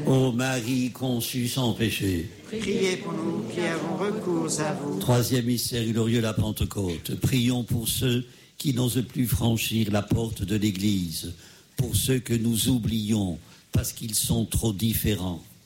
Ô Marie conçue sans péché. Priez pour nous qui avons recours à vous. Troisième mystère glorieux, la Pentecôte. Prions pour ceux qui n'osent plus franchir la porte de l'Église, pour ceux que nous oublions parce qu'ils sont trop différents.